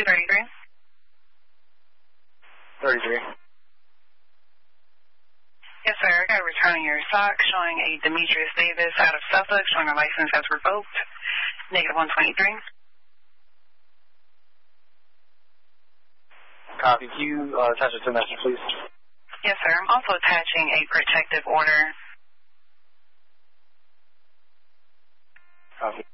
233. 33. Yes, sir. I got a return on your stock showing a Demetrius Davis out of Suffolk, showing a license as revoked. Negative 123. Copy. Can you attach it to the message, please? Yes, sir. I'm also attaching a protective order. Copy.